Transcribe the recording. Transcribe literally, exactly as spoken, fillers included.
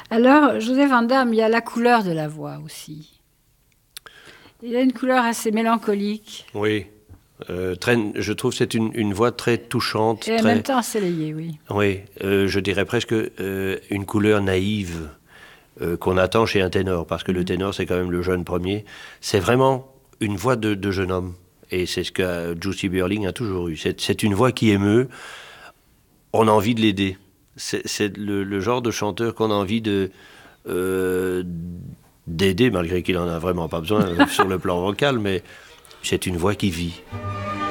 Alors, Joseph Van Damme, il y a la couleur de la voix aussi. Il a une couleur assez mélancolique. Oui. Euh, très, je trouve que c'est une, une voix très touchante. Et en très, même temps ensoleillée, oui. Oui, euh, je dirais presque euh, une couleur naïve euh, qu'on attend chez un ténor, parce que Mm. le ténor, c'est quand même le jeune premier. C'est vraiment une voix de, de jeune homme. Et c'est ce que euh, Jussi Björling a toujours eu. C'est, c'est une voix qui émeut. On a envie de l'aider. C'est, c'est le, le genre de chanteur qu'on a envie de... Euh, d'aider, malgré qu'il en a vraiment pas besoin euh, sur le plan vocal, mais c'est une voix qui vit.